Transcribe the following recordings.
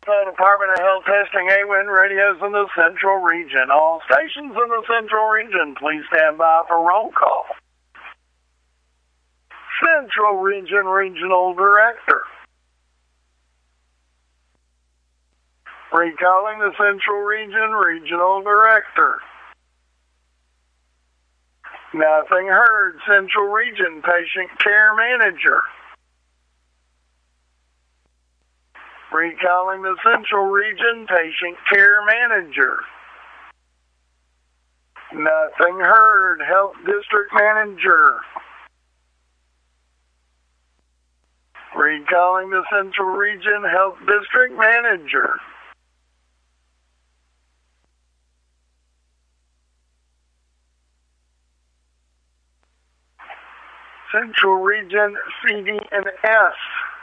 The Department of Health testing AWIN radios in the Central Region. All stations in the Central Region, please stand by for roll call. Central Region Regional Director. Recalling the Central Region Regional Director. Nothing heard. Central Region Patient Care Manager. Recalling the Central Region Patient Care Manager. Nothing heard. Health District Manager. Recalling the Central Region Health District Manager. Central Region CD&S.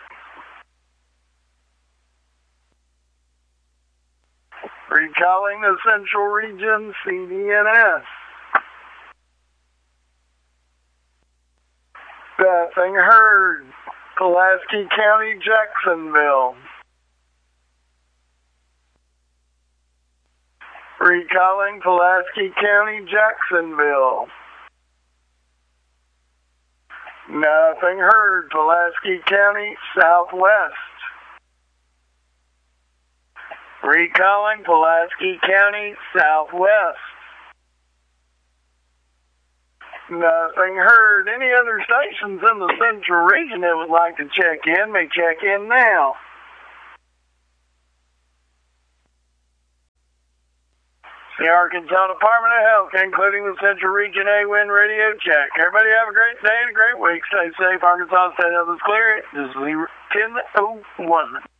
Recalling the Central Region CD&S. Nothing heard. Pulaski County, Jacksonville. Recalling Pulaski County, Jacksonville. Nothing heard. Pulaski County, Southwest. Recalling Pulaski County, Southwest. Nothing heard. Any other stations in the Central Region that would like to check in may check in now. The Arkansas Department of Health, including the Central Region AWIN radio check. Everybody have a great day and a great week. Stay safe. Arkansas State Health is clear. This is 10:01.